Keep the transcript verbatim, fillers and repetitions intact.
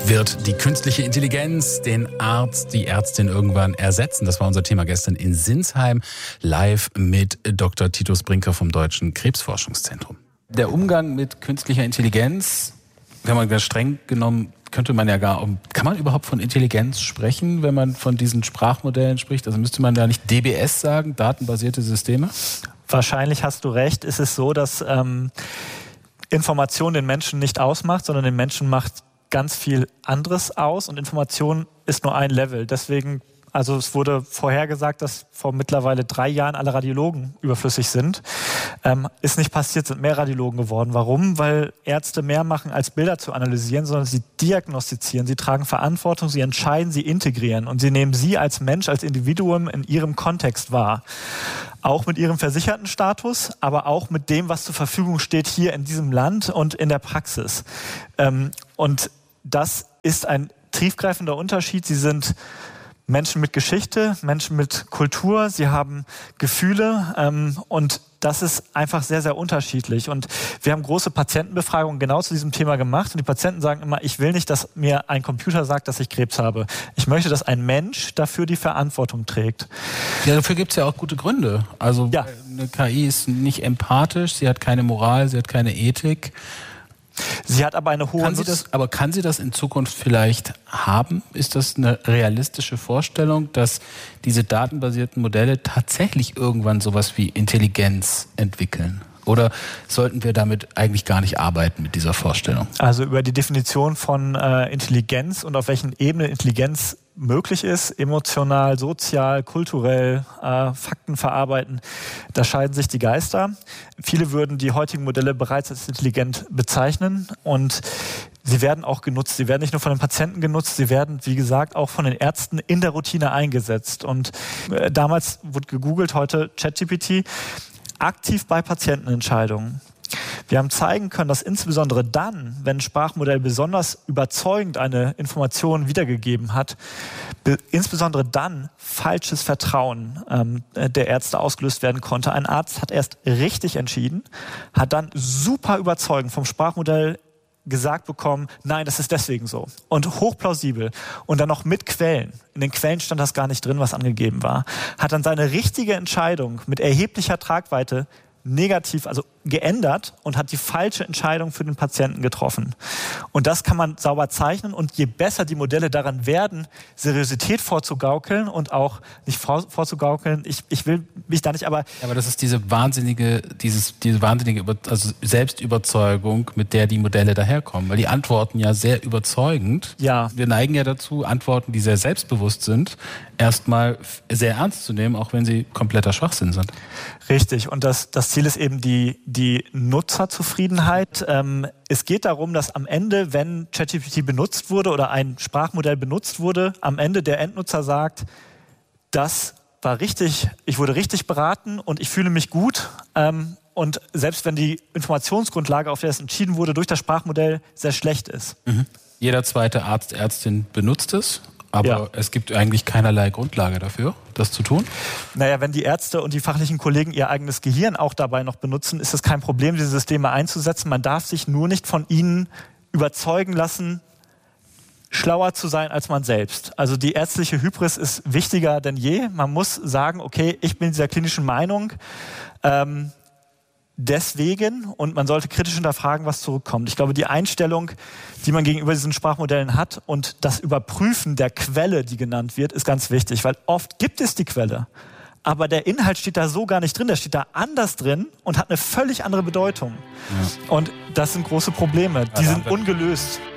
Wird die künstliche Intelligenz den Arzt, die Ärztin irgendwann ersetzen? Das war unser Thema gestern in Sinsheim, live mit Doktor Titus Brinker vom Deutschen Krebsforschungszentrum. Der Umgang mit künstlicher Intelligenz, wenn man ganz streng genommen, könnte man ja gar, kann man überhaupt von Intelligenz sprechen, wenn man von diesen Sprachmodellen spricht? Also müsste man da nicht D B S sagen, datenbasierte Systeme? Wahrscheinlich hast du recht. Ist es so, dass ähm, Information den Menschen nicht ausmacht, sondern den Menschen macht ganz viel anderes aus und Information ist nur ein Level. Deswegen, also es wurde vorhergesagt, dass vor mittlerweile drei Jahren alle Radiologen überflüssig sind. Ähm, ist nicht passiert, sind mehr Radiologen geworden. Warum? Weil Ärzte mehr machen, als Bilder zu analysieren, sondern sie diagnostizieren, sie tragen Verantwortung, sie entscheiden, sie integrieren und sie nehmen sie als Mensch, als Individuum in ihrem Kontext wahr. Auch mit ihrem versicherten Status, aber auch mit dem, was zur Verfügung steht hier in diesem Land und in der Praxis. Ähm, und das ist ein tiefgreifender Unterschied. Sie sind Menschen mit Geschichte, Menschen mit Kultur, sie haben Gefühle ähm, und das ist einfach sehr, sehr unterschiedlich. Und wir haben große Patientenbefragungen genau zu diesem Thema gemacht und die Patienten sagen immer, ich will nicht, dass mir ein Computer sagt, dass ich Krebs habe. Ich möchte, dass ein Mensch dafür die Verantwortung trägt. Ja, dafür gibt es ja auch gute Gründe. Also ja. Eine K I ist nicht empathisch, sie hat keine Moral, sie hat keine Ethik. Sie hat aber eine hohe kann sie das, aber kann sie das in Zukunft vielleicht haben? Ist das eine realistische Vorstellung, dass diese datenbasierten Modelle tatsächlich irgendwann sowas wie Intelligenz entwickeln? Oder sollten wir damit eigentlich gar nicht arbeiten mit dieser Vorstellung? Also über die Definition von äh, Intelligenz und auf welchen Ebenen Intelligenz möglich ist, emotional, sozial, kulturell, äh, Fakten verarbeiten, da scheiden sich die Geister. Viele würden die heutigen Modelle bereits als intelligent bezeichnen und sie werden auch genutzt. Sie werden nicht nur von den Patienten genutzt, sie werden, wie gesagt, auch von den Ärzten in der Routine eingesetzt. Und äh, damals wurde gegoogelt, heute ChatGPT, aktiv bei Patientenentscheidungen. Wir haben zeigen können, dass insbesondere dann, wenn ein Sprachmodell besonders überzeugend eine Information wiedergegeben hat, be- insbesondere dann falsches Vertrauen ähm, der Ärzte ausgelöst werden konnte. Ein Arzt hat erst richtig entschieden, hat dann super überzeugend vom Sprachmodell gesagt bekommen, nein, das ist deswegen so. Und hochplausibel. Und dann noch mit Quellen. In den Quellen stand das gar nicht drin, was angegeben war. Hat dann seine richtige Entscheidung mit erheblicher Tragweite negativ, also geändert und hat die falsche Entscheidung für den Patienten getroffen. Und das kann man sauber zeichnen und je besser die Modelle daran werden, Seriosität vorzugaukeln und auch nicht vor, vorzugaukeln, ich, ich will mich da nicht, aber... Aber das ist diese wahnsinnige, dieses, diese wahnsinnige also Selbstüberzeugung, mit der die Modelle daherkommen, weil die antworten ja sehr überzeugend. Ja. Wir neigen ja dazu, Antworten, die sehr selbstbewusst sind, erstmal sehr ernst zu nehmen, auch wenn sie kompletter Schwachsinn sind. Richtig. Und das, das Ziel ist eben die, die Nutzerzufriedenheit. Ähm, es geht darum, dass am Ende, wenn ChatGPT benutzt wurde oder ein Sprachmodell benutzt wurde, am Ende der Endnutzer sagt, das war richtig, ich wurde richtig beraten und ich fühle mich gut. Ähm, und selbst wenn die Informationsgrundlage, auf der es entschieden wurde, durch das Sprachmodell sehr schlecht ist. Mhm. Jeder zweite Arzt, Ärztin benutzt es. Aber ja. Es gibt eigentlich keinerlei Grundlage dafür, das zu tun? Naja, wenn die Ärzte und die fachlichen Kollegen ihr eigenes Gehirn auch dabei noch benutzen, ist es kein Problem, diese Systeme einzusetzen. Man darf sich nur nicht von ihnen überzeugen lassen, schlauer zu sein als man selbst. Also die ärztliche Hybris ist wichtiger denn je. Man muss sagen, okay, ich bin dieser klinischen Meinung, ähm, deswegen, und man sollte kritisch hinterfragen, was zurückkommt. Ich glaube, die Einstellung, die man gegenüber diesen Sprachmodellen hat und das Überprüfen der Quelle, die genannt wird, ist ganz wichtig, weil oft gibt es die Quelle, aber der Inhalt steht da so gar nicht drin, der steht da anders drin und hat eine völlig andere Bedeutung. Ja. Und das sind große Probleme, die sind ungelöst.